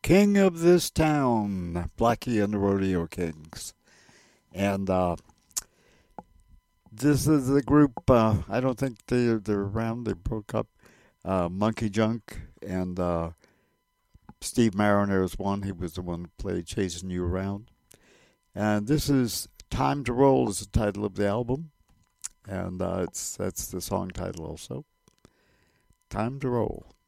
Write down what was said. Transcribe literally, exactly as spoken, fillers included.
King of this town, Blackie and the Rodeo Kings. And uh, this is the group, uh, I don't think they, they're around, they broke up. Uh, Monkey Junk and uh, Steve Mariner is one. He was the one who played Chasing You Around. And this is Time to Roll is the title of the album. And uh, it's that's the song title also. Time to Roll.